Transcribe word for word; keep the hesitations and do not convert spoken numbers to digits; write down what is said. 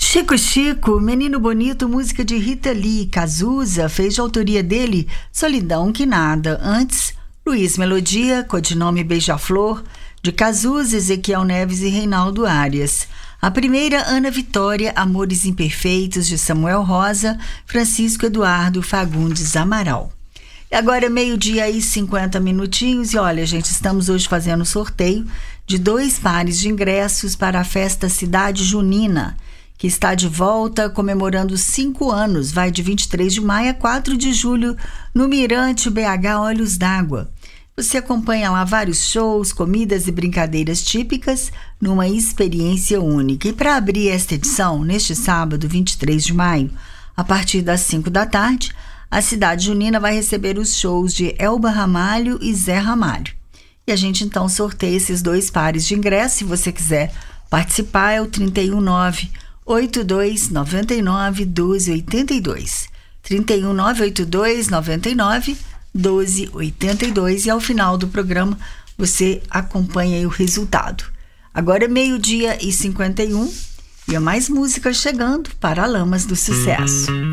Chico Chico, Menino Bonito, música de Rita Lee. Cazuza fez de autoria dele Solidão Que Nada. Antes, Luiz Melodia, codinome Beija-Flor, de Cazuza, Ezequiel Neves e Reinaldo Arias. A primeira, Ana Vitória, Amores Imperfeitos, de Samuel Rosa, Francisco Eduardo Fagundes Amaral. E agora é meio-dia e cinquenta minutinhos e olha, gente, estamos hoje fazendo sorteio de dois pares de ingressos para a festa Cidade Junina, que está de volta comemorando cinco anos, vai de vinte e três de maio a quatro de julho, no Mirante B H Olhos d'Água. Você acompanha lá vários shows, comidas e brincadeiras típicas numa experiência única. E para abrir esta edição, neste sábado, vinte e três de maio, a partir das cinco da tarde, a Cidade Junina vai receber os shows de Elba Ramalho e Zé Ramalho. E a gente então sorteia esses dois pares de ingressos. Se você quiser participar, é o trinta e um, nove oito dois, noventa e nove, doze oitenta e dois. trinta e um, nove oito dois, noventa e nove, doze oitenta e dois. E ao final do programa você acompanha aí o resultado. Agora é meio-dia e cinquenta e um e há mais música chegando para Lamas do Sucesso.